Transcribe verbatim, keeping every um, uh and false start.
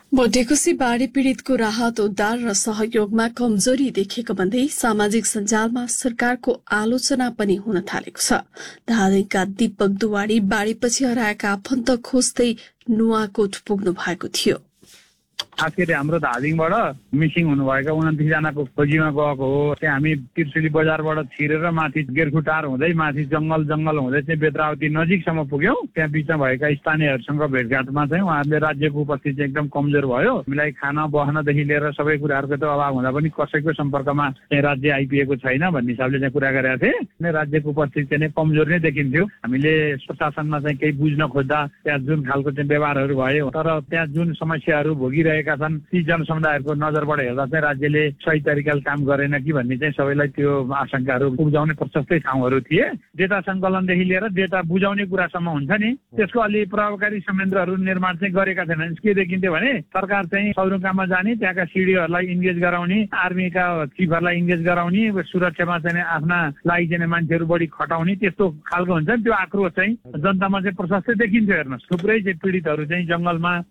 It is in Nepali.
भोटेकोसी बाढी पीड़ितको राहत उद्धार र सहयोगमा कमजोरी देखेको भन्दै सामाजिक सञ्जालमा सरकारको आलोचना पनि हुन थालेको छ। धादिङका दीपक दुवाडी बाढीपछि हराएका आफन्त खोज्दै नुवाकोट पुग्नु भएको थियो। खास गरी हाम्रो धादिङबाट मिसिङ हुनुभएका उन्तिस जनाको खोजीमा गएको हो। त्यहाँ हामी त्रिशुली बजारबाट छिरेर माथि गेरखुटार हुँदै माथि जंगल जंगल हुँदै चाहिँ बेत्रावती नजिकसम्म पुग्यौं। त्यहाँ बिचमा भएका स्थानीयहरूसँग भेटघाटमा चाहिँ उहाँहरूले राज्यको उपस्थिति चाहिँ एकदम कमजोर भयो। हामीलाई खाना बस्नदेखि लिएर सबै कुराहरूको त अभाव हुँदा पनि कसैको सम्पर्कमा चाहिँ राज्य आइपुगेको छैन भन्ने हिसाबले चाहिँ कुरा गरेका थिए। राज्यको उपस्थिति चाहिँ कमजोर नै देखिन्थ्यो। हामीले प्रशासनमा चाहिँ केही बुझ्न खोज्दा त्यहाँ जुन खालको चाहिँ व्यवहारहरू भयो, तर त्यहाँ जुन समस्याहरू भोगिरहेका छन् ती जनसमुदायहरूको नजरबाट हेर्दा चाहिँ राज्यले सही तरिकाले काम गरेन कि भन्ने चाहिँ सबैलाई त्यो आशंकाहरू उब्जाउने प्रशस्तै ठाउँहरू थिए। डेटा सङ्कलनदेखि लिएर डेटा बुझाउने कुरासम्म हुन्छ नि, त्यसको अलि प्रभावकारी संयन्त्रहरू निर्माण चाहिँ गरेका छैनन्। के देखिन्थ्यो भने सरकार चाहिँ सौरुकामा जाने, त्यहाँका सिडिओहरूलाई इन्गेज गराउने, आर्मीका चिफहरूलाई इन्गेज गराउने, सुरक्षामा चाहिँ आफ्ना लागि चाहिँ मान्छेहरू बढी खटाउने, त्यस्तो खालको हुन्छ नि। त्यो आक्रोश चाहिँ जनतामा चाहिँ प्रशस्तै देखिन्थ्यो। हेर्नुहोस्, थुप्रै चाहिँ पीडितहरू चाहिँ जंगलमा